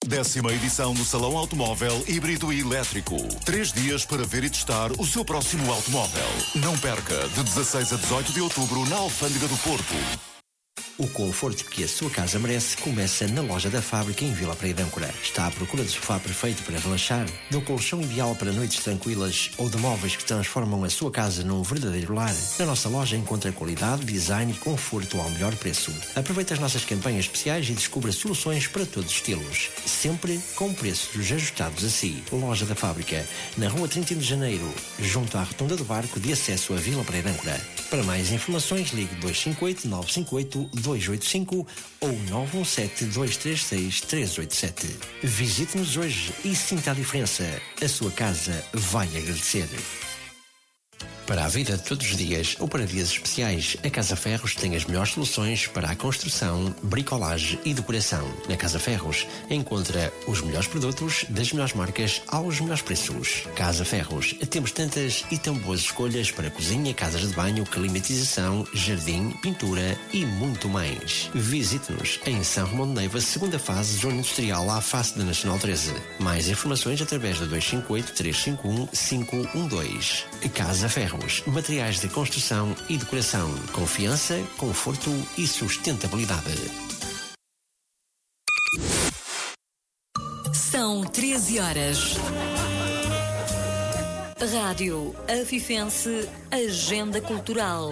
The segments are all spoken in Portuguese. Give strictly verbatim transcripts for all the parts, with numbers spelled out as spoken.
Décima edição do Salão Automóvel Híbrido e Elétrico. Três dias para ver e testar o seu próximo automóvel. Não perca, de dezasseis a dezoito de outubro, na Alfândega do Porto. O conforto que a sua casa merece começa na loja da Fábrica em Vila Praia de Âncora. Está à procura de sofá perfeito para relaxar, de um colchão ideal para noites tranquilas ou de móveis que transformam a sua casa num verdadeiro lar? Na nossa loja encontra qualidade, design e conforto ao melhor preço. Aproveite as nossas campanhas especiais e descubra soluções para todos os estilos. Sempre com preços ajustados a si. Loja da Fábrica, na rua trinta de janeiro, junto à Rotunda do Barco de acesso a Vila Praia de Âncora. Para mais informações, ligue dois cinco oito, nove cinco oito, dois oito cinco ou nove um sete, dois três seis, três oito sete. Visite-nos hoje e sinta a diferença. A sua casa vai agradecer. Para a vida de todos os dias ou para dias especiais, a Casa Ferros tem as melhores soluções para a construção, bricolagem e decoração. Na Casa Ferros encontra os melhores produtos das melhores marcas aos melhores preços. Casa Ferros, temos tantas e tão boas escolhas para cozinha, casas de banho, climatização, jardim, pintura e muito mais. Visite-nos em São Romão de Neiva, segunda fase, zona industrial, à face da Nacional treze. Mais informações através de dois cinco oito, três cinco um, cinco um dois. Casa Ferros. Materiais de construção e decoração. Confiança, conforto e sustentabilidade. São treze horas. Rádio Afifense Agenda Cultural.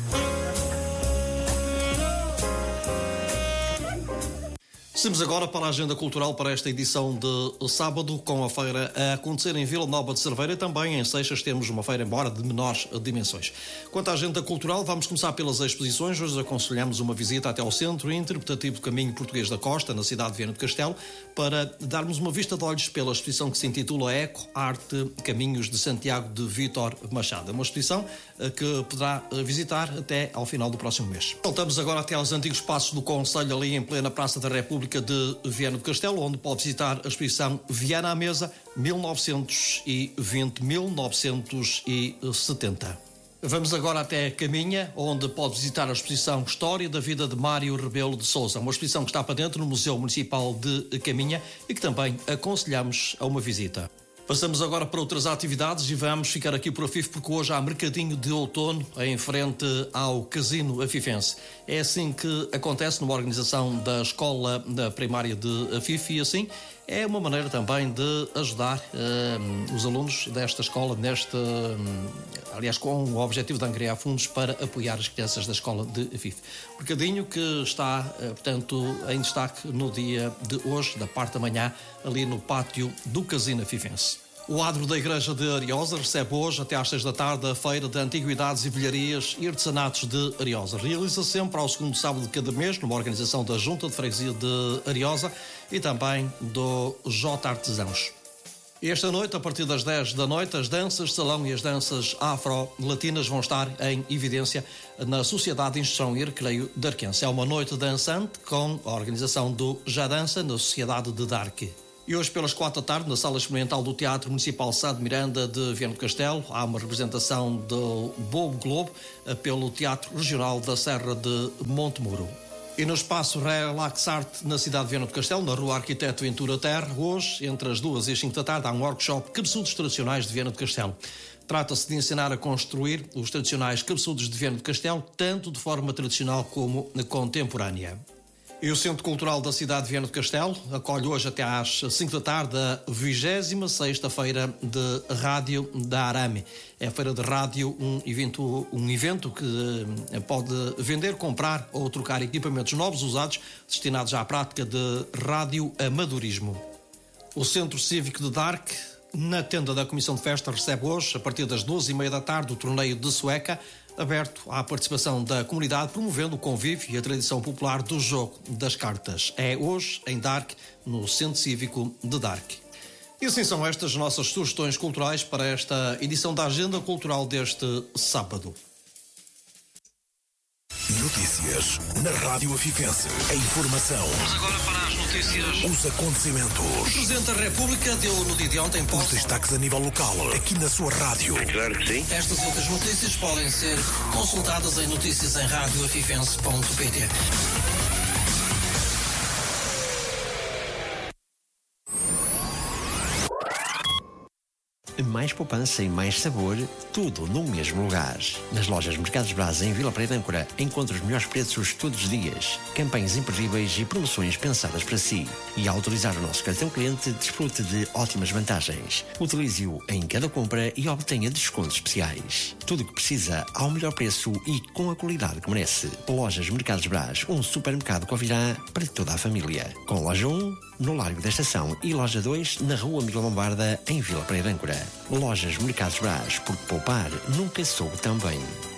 Seguimos agora para a agenda cultural para esta edição de sábado, com a feira a acontecer em Vila Nova de Cerveira. Também em Seixas temos uma feira, embora de menores dimensões. Quanto à agenda cultural, vamos começar pelas exposições. Hoje aconselhamos uma visita até ao Centro Interpretativo do Caminho Português da Costa, na cidade de Viana do Castelo, para darmos uma vista de olhos pela exposição que se intitula Eco, Arte, Caminhos de Santiago, de Vítor Machado. É uma exposição que poderá visitar até ao final do próximo mês. Voltamos agora até aos antigos passos do Conselho, ali em plena Praça da República de Viana do Castelo, onde pode visitar a exposição Viana à Mesa, mil novecentos e vinte a mil novecentos e setenta. Vamos agora até Caminha, onde pode visitar a exposição História da Vida de Mário Rebelo de Sousa, uma exposição que está para dentro no Museu Municipal de Caminha e que também aconselhamos a uma visita. Passamos agora para outras atividades e vamos ficar aqui por Afif, porque hoje há mercadinho de outono em frente ao Casino Afifense. É assim que acontece numa organização da Escola da Primária de Afif e assim é uma maneira também de ajudar uh, os alunos desta escola, neste, uh, aliás, com o objetivo de angariar fundos para apoiar as crianças da Escola de Afif. Mercadinho que está, uh, portanto, em destaque no dia de hoje, da parte da manhã, ali no pátio do Casino Afifense. O adro da Igreja de Ariosa recebe hoje, até às seis da tarde, a Feira de Antiguidades e Velharias e Artesanatos de Ariosa. Realiza sempre ao segundo sábado de cada mês, numa organização da Junta de Freguesia de Ariosa e também do J Artesãos. Esta noite, a partir das dez da noite, as danças de salão e as danças afro-latinas vão estar em evidência na Sociedade de Instrução e Recreio de Arquense. É uma noite dançante com a organização do Já Dança na Sociedade de Darque. E hoje, pelas quatro da tarde, na Sala Experimental do Teatro Municipal Sá de Miranda de Viana do Castelo, há uma representação do Bobo Globo pelo Teatro Regional da Serra de Montemuro. E no espaço Relax Art, na cidade de Viana do Castelo, na rua Arquiteto Ventura Terra, hoje, entre as duas e as cinco da tarde, há um workshop Cabeçudos Tradicionais de Viana do Castelo. Trata-se de ensinar a construir os tradicionais cabeçudos de Viana do Castelo, tanto de forma tradicional como contemporânea. E o Centro Cultural da cidade de Viana do Castelo acolhe hoje até às cinco da tarde a vigésima sexta Feira de Rádio da Arame. É a Feira de Rádio, um evento, um evento que pode vender, comprar ou trocar equipamentos novos, usados, destinados à prática de radioamadorismo. O Centro Cívico de Darque, na tenda da Comissão de Festa, recebe hoje, a partir das duas e meia da tarde, o torneio de sueca, aberto à participação da comunidade, promovendo o convívio e a tradição popular do jogo das cartas. É hoje em Darque, no Centro Cívico de Darque. E assim são estas nossas sugestões culturais para esta edição da Agenda Cultural deste sábado. Notícias na Rádio Afifense. A informação. Vamos agora para as notícias. Os acontecimentos. O Presidente da República deu no dia de ontem posse. Os destaques a nível local, aqui na sua rádio. Claro que sim. Estas outras notícias podem ser consultadas em notícias em rádio afifense ponto pt. Mais poupança e mais sabor, tudo no mesmo lugar. Nas lojas Mercados Braz em Vila Praia de Âncora, encontra os melhores preços todos os dias, campanhas imperdíveis e promoções pensadas para si. E ao utilizar o nosso cartão cliente, desfrute de ótimas vantagens. Utilize-o em cada compra e obtenha descontos especiais. Tudo o que precisa ao melhor preço e com a qualidade que merece. Lojas Mercados Braz, um supermercado Covirá para toda a família. Com loja um, no Largo da Estação, e loja dois, na Rua Miguel Lombarda, em Vila Praia de Âncora. Lojas Mercados Braz, porque poupar nunca soube tão bem.